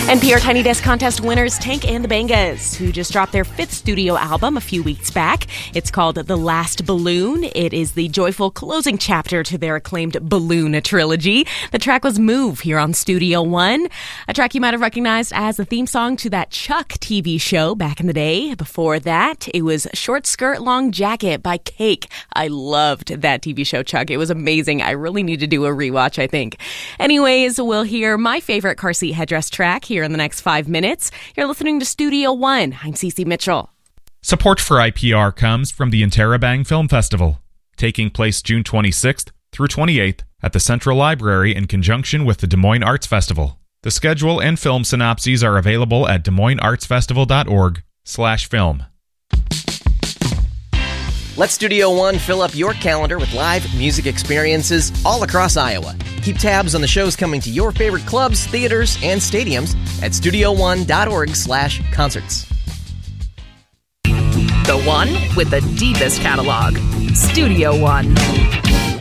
NPR Tiny Desk Contest winners Tank and the Bangas, who just dropped their 5th studio album a few weeks back. It's called The Last Balloon. It is the joyful closing chapter to their acclaimed Balloon trilogy. The track was Move here on Studio One, a track you might have recognized as the theme song to that Chuck TV show back in the day. Before that, it was Short Skirt, Long Jacket by Cake. I loved that TV show, Chuck. It was amazing. I really need to do a rewatch, I think. Anyways, we'll hear my favorite car seat headrest track here in the next 5 minutes. You're listening to Studio One. I'm Cece Mitchell. Support for IPR comes from the Interabang Film Festival, taking place June 26th through 28th at the Central Library in conjunction with the Des Moines Arts Festival. The schedule and film synopses are available at DesMoinesArtsFestival.org/film. Let Studio One fill up your calendar with live music experiences all across Iowa. Keep tabs on the shows coming to your favorite clubs, theaters, and stadiums at StudioOne.org/concerts. The one with the deepest catalog. Studio One.